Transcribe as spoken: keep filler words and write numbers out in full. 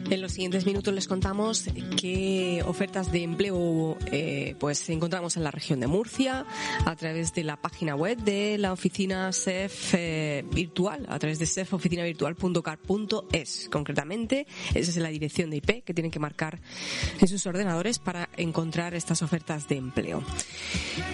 En los siguientes minutos les contamos qué ofertas de empleo eh, pues encontramos en la región de Murcia a través de la página web de la oficina S E F eh, virtual, a través de s e f oficina virtual punto car punto es. Concretamente, esa es la dirección de I P que tienen que marcar en sus ordenadores para encontrar estas ofertas de empleo.